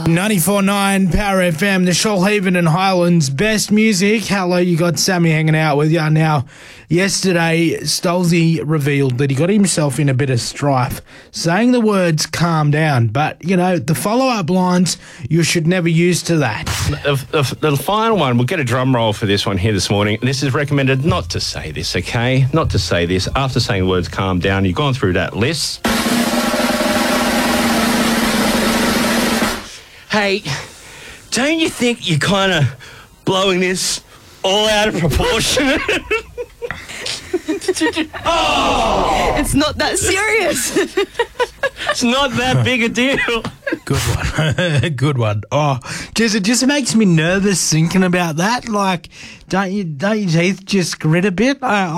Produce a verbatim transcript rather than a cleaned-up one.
ninety-four point nine Power F M, the Shoalhaven and Highlands best music. Hello, you got Sammy hanging out with you. Now, yesterday, Stolzy revealed that he got himself in a bit of strife, saying the words calm down. But, you know, the follow-up lines, you should never use to that. The, the, the final one, we'll get a drum roll for this one here this morning. This is recommended not to say this, okay? Not to say this. After saying the words calm down, you've gone through that list. Hey, don't you think you're kind of blowing this all out of proportion? Oh! It's not that serious. It's not that big a deal. Good one. Good one. Oh, just, it just makes me nervous thinking about that. Like, don't you, don't your teeth just grit a bit? I,